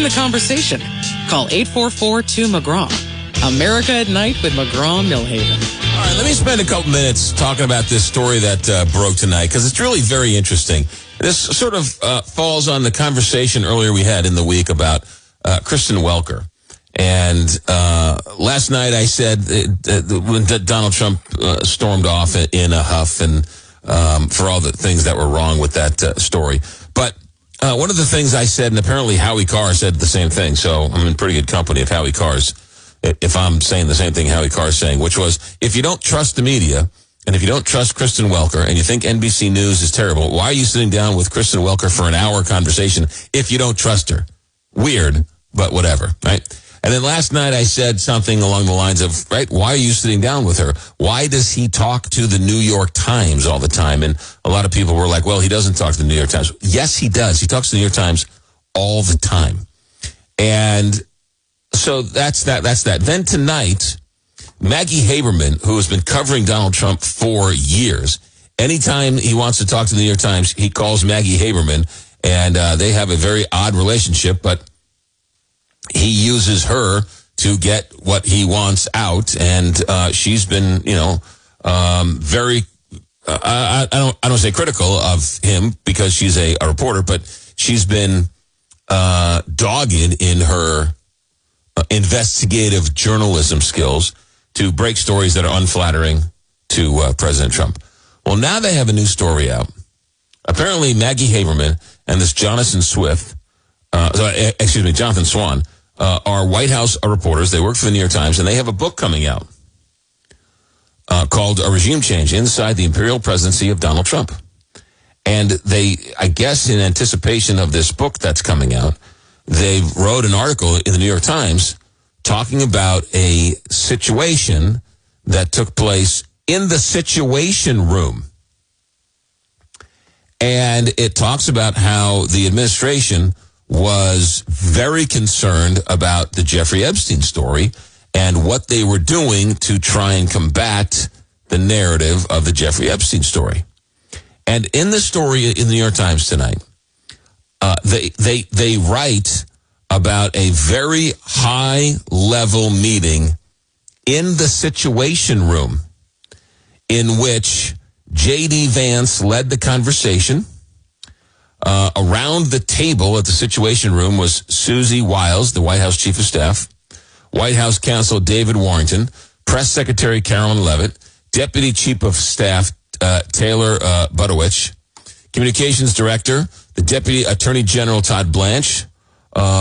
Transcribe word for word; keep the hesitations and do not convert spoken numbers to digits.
Join the conversation. Call eight four four two McGraw. America at Night with McGraw Millhaven. All right, let me spend a couple minutes talking about this story that uh, broke tonight, because it's really very interesting. This sort of uh, falls on the conversation earlier we had in the week about uh, Kristen Welker. And uh, last night I said uh, when Donald Trump uh, stormed off in a huff and um, for all the things that were wrong with that uh, story. But uh, one of the things I said, and apparently Howie Carr said the same thing, so I'm in pretty good company if Howie Carr's, if I'm saying the same thing Howie Carr's saying, which was, if you don't trust the media, and if you don't trust Kristen Welker, and you think N B C News is terrible, why are you sitting down with Kristen Welker for an hour conversation if you don't trust her? Weird, but whatever, right? And then last night I said something along the lines of, right, why are you sitting down with her? Why does he talk to the New York Times all the time? And a lot of people were like, well, he doesn't talk to the New York Times. Yes, he does. He talks to the New York Times all the time. And so that's that. That's that. Then tonight, Maggie Haberman, who has been covering Donald Trump for years, anytime he wants to talk to the New York Times, he calls Maggie Haberman, and uh, they have a very odd relationship, but he uses her to get what he wants out, and uh, she's been, you know, um, very. Uh, I, I don't. I don't say critical of him because she's a, a reporter, but she's been uh, dogged in her uh, investigative journalism skills to break stories that are unflattering to uh, President Trump. Well, now they have a new story out. Apparently, Maggie Haberman and this Jonathan Swift, uh, sorry, excuse me, Jonathan Swan, uh, are White House reporters. They work for the New York Times, and they have a book coming out uh, called A Regime Change Inside the Imperial Presidency of Donald Trump. And they, I guess in anticipation of this book that's coming out, they wrote an article in the New York Times talking about a situation that took place in the Situation Room. And it talks about how the administration was very concerned about the Jeffrey Epstein story and what they were doing to try and combat the narrative of the Jeffrey Epstein story. And in the story in the New York Times tonight, uh, they, they, they write about a very high-level meeting in the Situation Room in which J D. Vance led the conversation. Uh, around the table at the Situation Room was Susie Wiles, the White House Chief of Staff, White House Counsel David Warrington, Press Secretary Carolyn Levitt, Deputy Chief of Staff uh, Taylor uh, Budowich, Communications Director, the Deputy Attorney General Todd Blanche, uh,